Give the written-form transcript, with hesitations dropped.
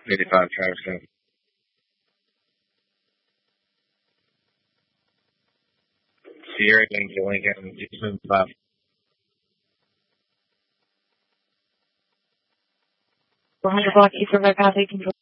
85 Travis County. Sierra Lincoln, Houston 5. Block Eastern bypass 18.